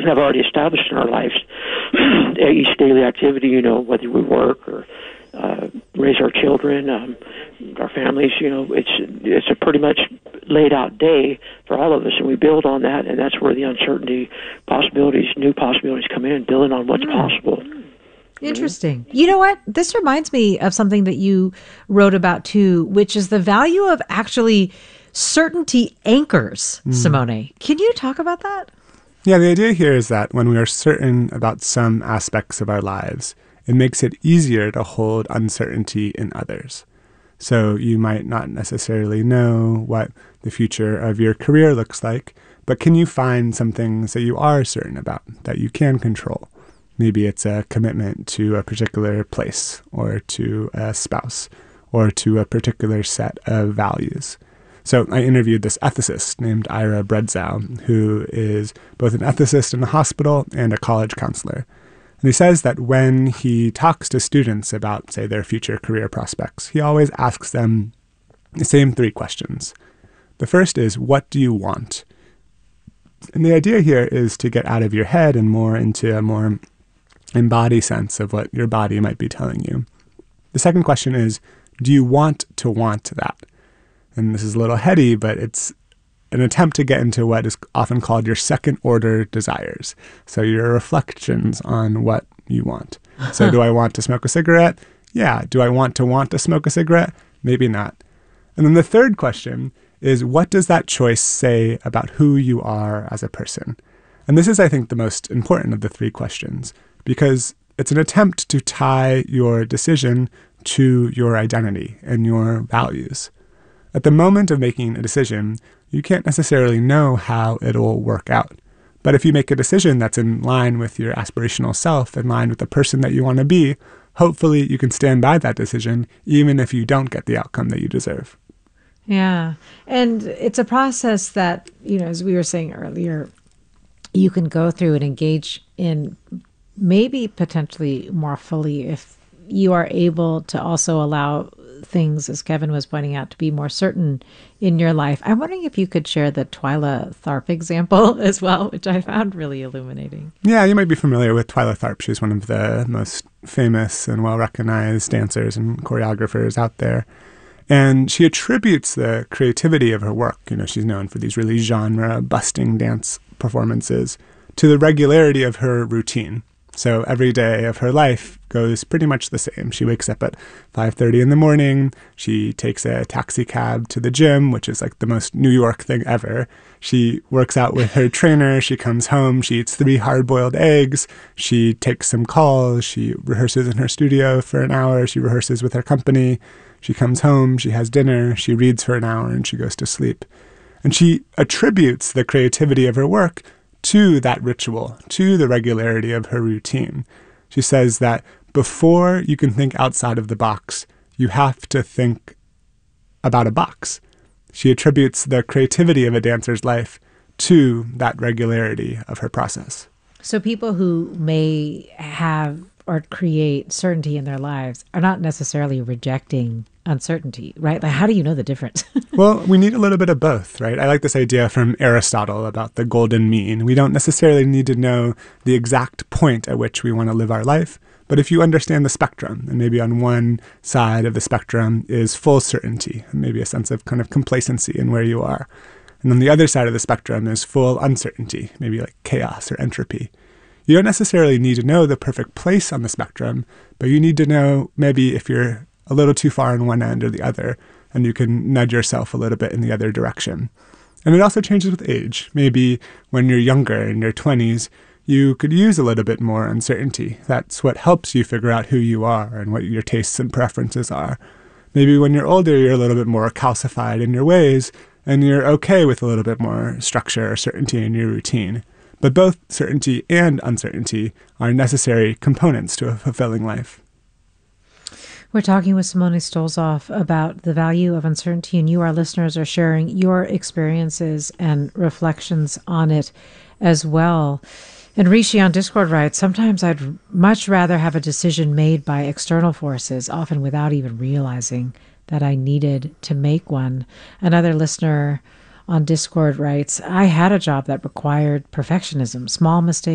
have already established in our lives. Each daily activity, whether we work or raise our children, our families, it's a pretty much laid out day for all of us, and we build on that, and that's where the uncertainty, new possibilities come in, building on what's possible. Interesting. You know what? This reminds me of something that you wrote about too, which is the value of actually certainty anchors, Simone. Can you talk about that? Yeah, the idea here is that when we are certain about some aspects of our lives, it makes it easier to hold uncertainty in others. So you might not necessarily know what the future of your career looks like, but can you find some things that you are certain about, that you can control? Maybe it's a commitment to a particular place, or to a spouse, or to a particular set of values. So I interviewed this ethicist named Ira Bredzow, who is both an ethicist in a hospital and a college counselor. And he says that when he talks to students about, say, their future career prospects, he always asks them the same 3 questions. The first is, what do you want? And the idea here is to get out of your head and more into a more embodied sense of what your body might be telling you. The second question is, do you want that? And this is a little heady, but it's an attempt to get into what is often called your second order desires. So your reflections on what you want. So do I want to smoke a cigarette? Yeah. Do I want to smoke a cigarette? Maybe not. And then the third question is, what does that choice say about who you are as a person? And this is, I think, the most important of the 3 questions, because it's an attempt to tie your decision to your identity and your values. At the moment of making a decision, you can't necessarily know how it'll work out. But if you make a decision that's in line with your aspirational self, in line with the person that you want to be, hopefully you can stand by that decision, even if you don't get the outcome that you deserve. Yeah. And it's a process that, as we were saying earlier, you can go through and engage in maybe potentially more fully if you are able to also allow things, as Kevin was pointing out, to be more certain in your life. I'm wondering if you could share the Twyla Tharp example as well, which I found really illuminating. Yeah, you might be familiar with Twyla Tharp. She's one of the most famous and well-recognized dancers and choreographers out there. And she attributes the creativity of her work, she's known for these really genre-busting dance performances, to the regularity of her routine. So every day of her life goes pretty much the same. She wakes up at 5:30 in the morning. She takes a taxi cab to the gym, which is like the most New York thing ever. She works out with her trainer. She comes home. She eats 3 hard-boiled eggs. She takes some calls. She rehearses in her studio for an hour. She rehearses with her company. She comes home. She has dinner. She reads for an hour, and she goes to sleep. And she attributes the creativity of her work to that ritual, to the regularity of her routine. She says that before you can think outside of the box, you have to think about a box. She attributes the creativity of a dancer's life to that regularity of her process. So people who may have or create certainty in their lives are not necessarily rejecting uncertainty, right? Like, how do you know the difference? Well, we need a little bit of both, right? I like this idea from Aristotle about the golden mean. We don't necessarily need to know the exact point at which we want to live our life, but if you understand the spectrum, and maybe on one side of the spectrum is full certainty, maybe a sense of kind of complacency in where you are, and on the other side of the spectrum is full uncertainty, maybe like chaos or entropy. You don't necessarily need to know the perfect place on the spectrum, but you need to know maybe if you're a little too far on one end or the other, and you can nudge yourself a little bit in the other direction. And it also changes with age. Maybe when you're younger, in your 20s, you could use a little bit more uncertainty. That's what helps you figure out who you are and what your tastes and preferences are. Maybe when you're older, you're a little bit more calcified in your ways, and you're okay with a little bit more structure or certainty in your routine. But both certainty and uncertainty are necessary components to a fulfilling life. We're talking with Simone Stolzoff about the value of uncertainty, and you, our listeners, are sharing your experiences and reflections on it as well. And Rishi on Discord writes, sometimes I'd much rather have a decision made by external forces, often without even realizing that I needed to make one. Another listener on Discord writes, I had a job that required perfectionism. Small mistakes